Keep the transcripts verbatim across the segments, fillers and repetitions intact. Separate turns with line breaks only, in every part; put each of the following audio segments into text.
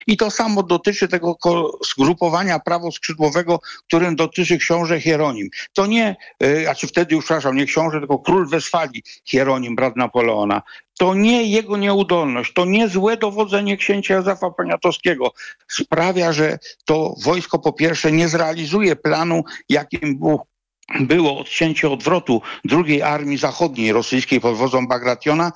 I to samo dotyczy tego zgrupowania prawoskrzydłowego, którym dotyczy książę Hieronim. To nie, znaczy wtedy już, przepraszam, nie książę, tylko król Westfalii Hieronim, brat Napoleona. To nie jego nieudolność, to nie złe dowodzenie księcia Józefa Poniatowskiego sprawia, że to wojsko po pierwsze nie zrealizuje planu, jakim był było odcięcie odwrotu drugiej Armii Zachodniej rosyjskiej pod wodzą Bagrationa,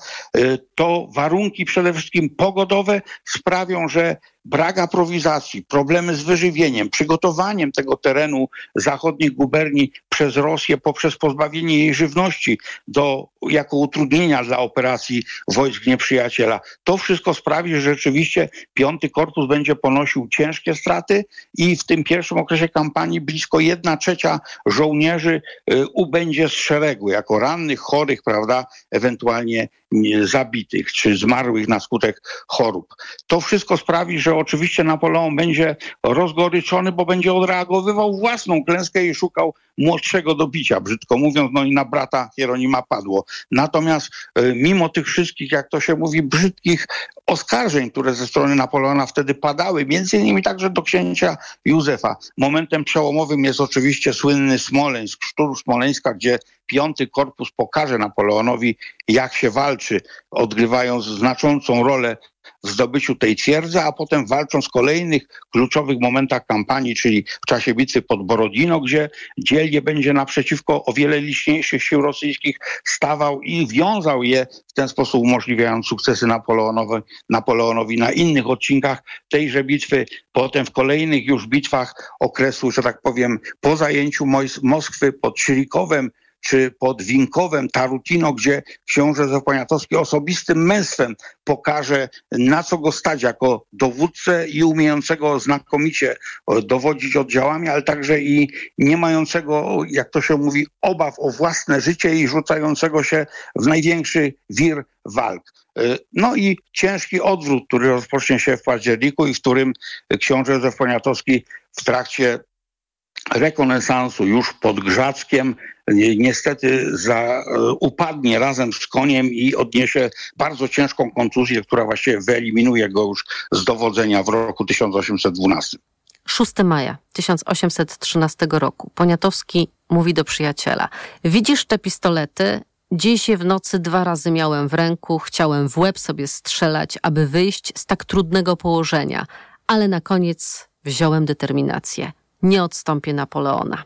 to warunki przede wszystkim pogodowe sprawią, że brak aprowizacji, problemy z wyżywieniem, przygotowaniem tego terenu zachodnich guberni przez Rosję poprzez pozbawienie jej żywności do, jako utrudnienia dla operacji wojsk nieprzyjaciela. To wszystko sprawi, że rzeczywiście piąty Korpus będzie ponosił ciężkie straty i w tym pierwszym okresie kampanii blisko jedna trzecia żołnierzy y, ubędzie z szeregu, jako rannych, chorych, prawda, ewentualnie zabitych czy zmarłych na skutek chorób. To wszystko sprawi, że oczywiście Napoleon będzie rozgoryczony, bo będzie odreagowywał własną klęskę i szukał młodszego do bicia, brzydko mówiąc, no i na brata Hieronima padło. Natomiast y, mimo tych wszystkich, jak to się mówi, brzydkich oskarżeń, które ze strony Napoleona wtedy padały, między innymi także do księcia Józefa. Momentem przełomowym jest oczywiście słynny Smoleńsk, szturm Smoleńska, gdzie piąty Korpus pokaże Napoleonowi, jak się walczy, odgrywając znaczącą rolę w zdobyciu tej twierdzy, a potem walcząc w kolejnych kluczowych momentach kampanii, czyli w czasie bitwy pod Borodino, gdzie dzielnie będzie naprzeciwko o wiele liczniejszych sił rosyjskich stawał i wiązał je w ten sposób, umożliwiając sukcesy Napoleonowi, Napoleonowi na innych odcinkach tejże bitwy. Potem w kolejnych już bitwach okresu, że tak powiem, po zajęciu Moskwy pod Czyrikowem, czy pod Winkowem, Tarutino, gdzie książę Józef Poniatowski osobistym męstwem pokaże, na co go stać jako dowódcę i umiejącego znakomicie dowodzić oddziałami, ale także i nie mającego, jak to się mówi, obaw o własne życie i rzucającego się w największy wir walk. No i ciężki odwrót, który rozpocznie się w październiku i w którym książę Józef Poniatowski w trakcie rekonesansu już pod Grzackiem niestety za, upadnie razem z koniem i odniesie bardzo ciężką kontuzję, która właściwie wyeliminuje go już z dowodzenia w roku tysiąc osiemset dwunastym.
szóstego maja tysiąc osiemset trzynastego roku. Poniatowski mówi do przyjaciela: widzisz te pistolety? Dziś je w nocy dwa razy miałem w ręku, chciałem w łeb sobie strzelać, aby wyjść z tak trudnego położenia, ale na koniec wziąłem determinację. Nie odstąpię Napoleona,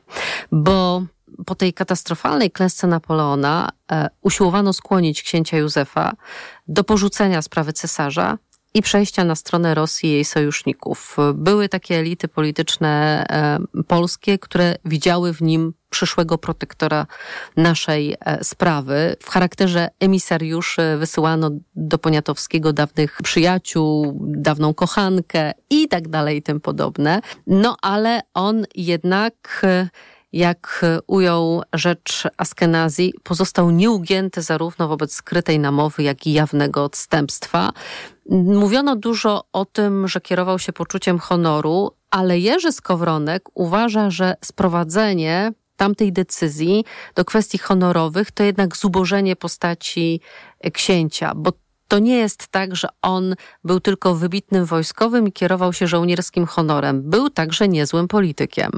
bo po tej katastrofalnej klęsce Napoleona e, usiłowano skłonić księcia Józefa do porzucenia sprawy cesarza i przejścia na stronę Rosji i jej sojuszników. Były takie elity polityczne e, polskie, które widziały w nim przyszłego protektora naszej e, sprawy. W charakterze emisariuszy wysyłano do Poniatowskiego dawnych przyjaciół, dawną kochankę i tak dalej i tym podobne. No ale on jednak, e, jak ujął rzecz Askenazji, pozostał nieugięty zarówno wobec skrytej namowy, jak i jawnego odstępstwa. Mówiono dużo o tym, że kierował się poczuciem honoru, ale Jerzy Skowronek uważa, że sprowadzenie tamtej decyzji do kwestii honorowych to jednak zubożenie postaci księcia, bo to nie jest tak, że on był tylko wybitnym wojskowym i kierował się żołnierskim honorem. Był także niezłym politykiem.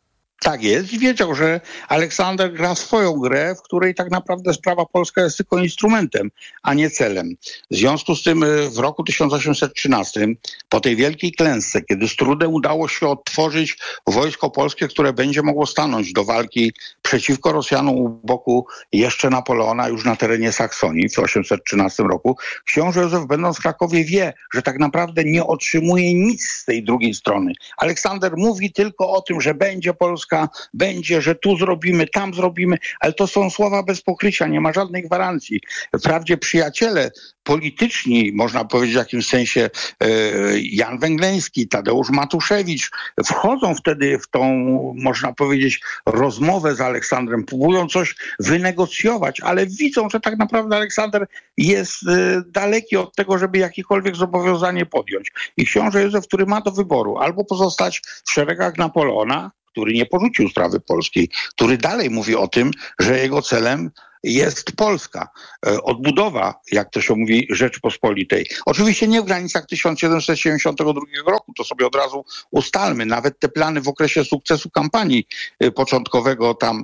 Tak jest i wiedział, że Aleksander gra swoją grę, w której tak naprawdę sprawa polska jest tylko instrumentem, a nie celem. W związku z tym w roku tysiąc osiemset trzynastym, po tej wielkiej klęsce, kiedy z trudem udało się odtworzyć wojsko polskie, które będzie mogło stanąć do walki przeciwko Rosjanom u boku jeszcze Napoleona już na terenie Saksonii w tysiąc osiemset trzynastym roku, książę Józef, będąc w Krakowie, wie, że tak naprawdę nie otrzymuje nic z tej drugiej strony. Aleksander mówi tylko o tym, że będzie Polska, będzie, że tu zrobimy, tam zrobimy, ale to są słowa bez pokrycia, nie ma żadnej gwarancji. Wprawdzie przyjaciele polityczni, można powiedzieć w jakimś sensie e, Jan Węgleński, Tadeusz Matuszewicz, wchodzą wtedy w tą, można powiedzieć, rozmowę z Aleksandrem, próbują coś wynegocjować, ale widzą, że tak naprawdę Aleksander jest e, daleki od tego, żeby jakiekolwiek zobowiązanie podjąć. I książę Józef, który ma do wyboru albo pozostać w szeregach Napoleona, który nie porzucił sprawy polskiej, który dalej mówi o tym, że jego celem jest Polska. Odbudowa, jak to się mówi, Rzeczypospolitej. Oczywiście nie w granicach tysiąc siedemset siedemdziesiątego drugiego roku, to sobie od razu ustalmy. Nawet te plany w okresie sukcesu kampanii początkowego tam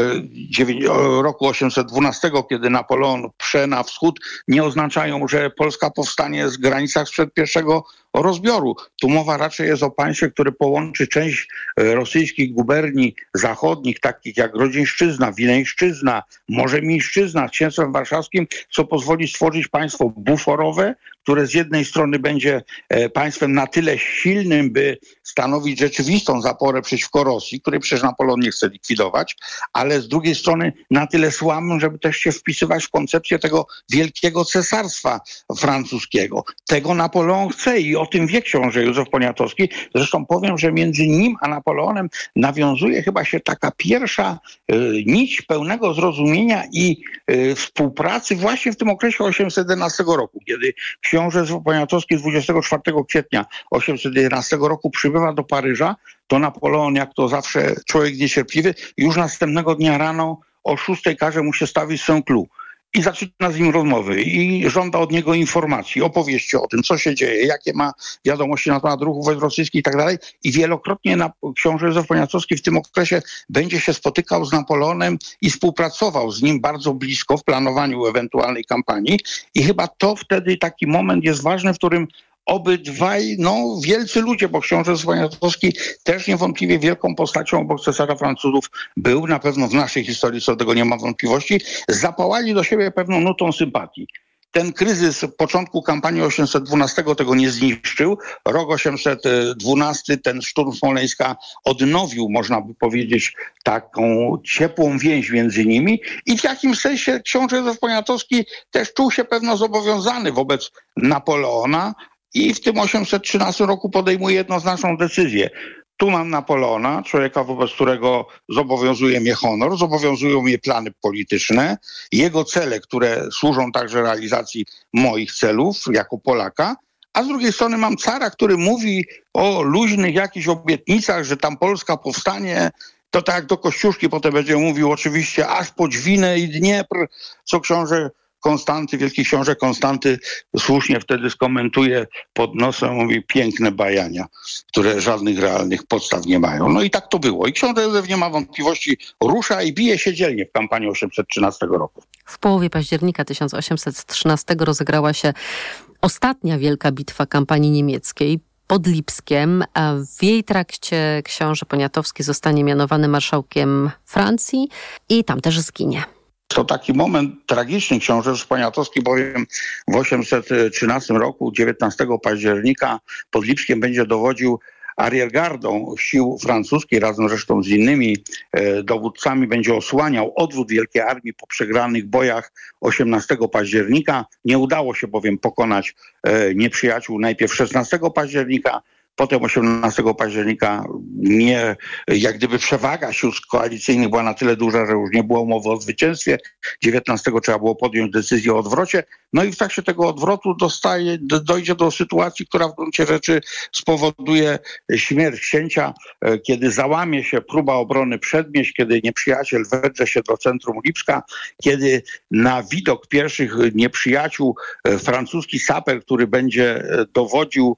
roku osiemset dwunastego, kiedy Napoleon prze na wschód, nie oznaczają, że Polska powstanie z granicach sprzed pierwszego rozbioru. Tu mowa raczej jest o państwie, które połączy część rosyjskich guberni zachodnich, takich jak Grodzieńszczyzna, Wileńszczyzna, Morze Mińszczyzna z Księstwem Warszawskim, co pozwoli stworzyć państwo buforowe, które z jednej strony będzie państwem na tyle silnym, by stanowić rzeczywistą zaporę przeciwko Rosji, której przecież Napoleon nie chce likwidować, ale z drugiej strony na tyle słabym, żeby też się wpisywać w koncepcję tego wielkiego cesarstwa francuskiego. Tego Napoleon chce i o tym wie książę Józef Poniatowski. Zresztą powiem, że między nim a Napoleonem nawiązuje chyba się taka pierwsza y, nić pełnego zrozumienia i y, współpracy właśnie w tym okresie osiemset jedenastego roku, kiedy książę Józef Poniatowski dwudziestego czwartego kwietnia osiemset jedenastego roku przybywa do Paryża, to Napoleon, jak to zawsze człowiek niecierpliwy, już następnego dnia rano o szóstej każe mu się stawić w Saint-Cloud. I zaczyna z nim rozmowy i żąda od niego informacji, opowieści o tym, co się dzieje, jakie ma wiadomości na temat ruchów rosyjskich i tak dalej. I wielokrotnie na, książę Józef Poniatowski w tym okresie będzie się spotykał z Napoleonem i współpracował z nim bardzo blisko w planowaniu ewentualnej kampanii. I chyba to wtedy taki moment jest ważny, w którym obydwaj, no wielcy ludzie, bo książę Józef Poniatowski też niewątpliwie wielką postacią obok cesarza Francuzów był, na pewno w naszej historii co do tego nie ma wątpliwości, zapałali do siebie pewną nutą sympatii. Ten kryzys początku kampanii osiemset dwunastego tego nie zniszczył. Rok osiemset dwunasty, ten szturm Smoleńska odnowił, można by powiedzieć, taką ciepłą więź między nimi i w jakimś sensie książę Józef Poniatowski też czuł się pewno zobowiązany wobec Napoleona, i w tym osiemset trzynastym roku podejmuje jednoznaczną decyzję. Tu mam Napoleona, człowieka, wobec którego zobowiązuje mnie honor, zobowiązują mnie plany polityczne, jego cele, które służą także realizacji moich celów jako Polaka, a z drugiej strony mam cara, który mówi o luźnych jakichś obietnicach, że tam Polska powstanie. To tak jak do Kościuszki potem będzie mówił oczywiście aż po Dźwinę i Dniepr, co książę Konstanty, wielki książę Konstanty słusznie wtedy skomentuje pod nosem, mówi piękne bajania, które żadnych realnych podstaw nie mają. No i tak to było. I książę Józef, nie ma wątpliwości, rusza i bije się dzielnie w kampanii osiemset trzynastego roku.
W połowie października tysiąc osiemset trzynastego rozegrała się ostatnia wielka bitwa kampanii niemieckiej pod Lipskiem, a w jej trakcie książę Poniatowski zostanie mianowany marszałkiem Francji i tam też zginie.
To taki moment tragiczny. Książę Poniatowski bowiem w osiemset trzynastym roku, dziewiętnastego października pod Lipskiem będzie dowodził ariergardą sił francuskich, razem zresztą z innymi e, dowódcami, będzie osłaniał odwrót Wielkiej Armii po przegranych bojach osiemnastego października. Nie udało się bowiem pokonać e, nieprzyjaciół najpierw szesnastego października, potem osiemnastego października nie, jak gdyby przewaga sił koalicyjnych była na tyle duża, że już nie było mowy o zwycięstwie. dziewiętnastego trzeba było podjąć decyzję o odwrocie. No i w trakcie tego odwrotu dostaje, dojdzie do sytuacji, która w gruncie rzeczy spowoduje śmierć księcia, kiedy załamie się próba obrony przedmieść, kiedy nieprzyjaciel wedrze się do centrum Lipska, kiedy na widok pierwszych nieprzyjaciół francuski saper, który będzie dowodził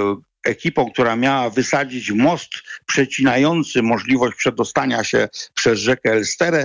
ekipą, która miała wysadzić most przecinający możliwość przedostania się przez rzekę Elsterę,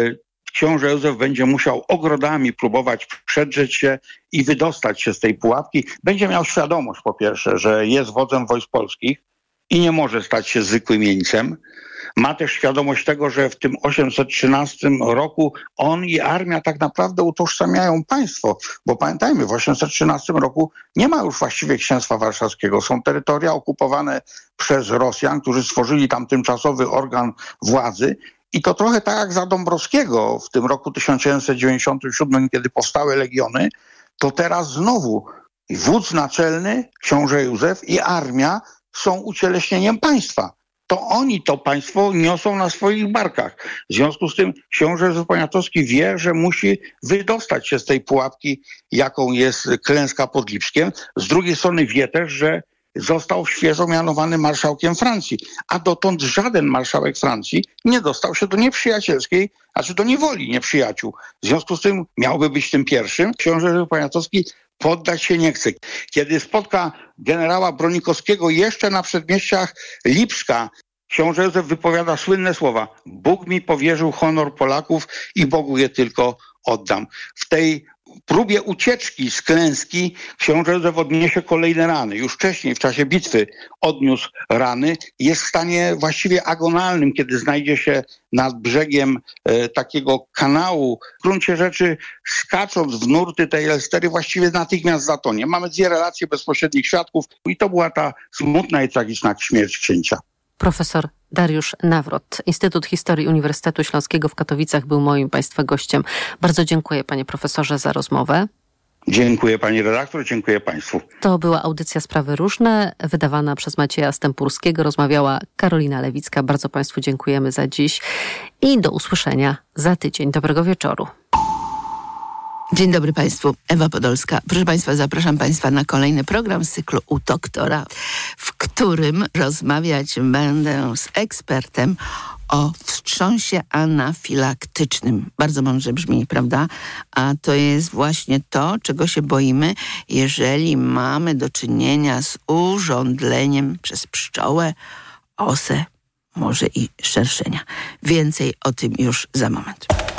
książę Józef będzie musiał ogrodami próbować przedrzeć się i wydostać się z tej pułapki. Będzie miał świadomość, po pierwsze, że jest wodzem wojsk polskich i nie może stać się zwykłym jeńcem. Ma też świadomość tego, że w tym osiemset trzynastym roku on i armia tak naprawdę utożsamiają państwo, bo pamiętajmy, w osiemset trzynastym roku nie ma już właściwie Księstwa Warszawskiego. Są terytoria okupowane przez Rosjan, którzy stworzyli tam tymczasowy organ władzy. I to trochę tak jak za Dąbrowskiego w tym roku tysiąc siedemset dziewięćdziesiątym siódmym, kiedy powstały legiony, to teraz znowu wódz naczelny, książę Józef i armia są ucieleśnieniem państwa. To oni to państwo niosą na swoich barkach. W związku z tym książę Józef Poniatowski wie, że musi wydostać się z tej pułapki, jaką jest klęska pod Lipskiem. Z drugiej strony wie też, że został świeżo mianowany marszałkiem Francji, a dotąd żaden marszałek Francji nie dostał się do nieprzyjacielskiej, znaczy do niewoli nieprzyjaciół. W związku z tym miałby być tym pierwszym. Książę Józef Poniatowski poddać się nie chce. Kiedy spotka generała Bronikowskiego jeszcze na przedmieściach Lipska, książę Józef wypowiada słynne słowa: Bóg mi powierzył honor Polaków i Bogu je tylko oddam. W tej próbie ucieczki z klęski książę Józef odniesie kolejne rany. Już wcześniej, w czasie bitwy, odniósł rany. Jest w stanie właściwie agonalnym, kiedy znajdzie się nad brzegiem e, takiego kanału. W gruncie rzeczy, skacząc w nurty tej Elstery, właściwie natychmiast zatonie. Mamy dwie relacje bezpośrednich świadków i to była ta smutna i tragiczna śmierć księcia.
Profesor Dariusz Nawrot, Instytut Historii Uniwersytetu Śląskiego w Katowicach, był moim państwa gościem. Bardzo dziękuję, panie profesorze, za rozmowę.
Dziękuję pani redaktor, dziękuję państwu.
To była audycja Sprawy Różne, wydawana przez Macieja Stępurskiego. Rozmawiała Karolina Lewicka. Bardzo państwu dziękujemy za dziś i do usłyszenia za tydzień. Dobrego wieczoru.
Dzień dobry Państwu, Ewa Podolska. Proszę Państwa, zapraszam Państwa na kolejny program z cyklu U Doktora, w którym rozmawiać będę z ekspertem o wstrząsie anafilaktycznym. Bardzo mądrze brzmi, prawda? A to jest właśnie to, czego się boimy, jeżeli mamy do czynienia z urządleniem przez pszczołę, osę, może i szerszenia. Więcej o tym już za moment.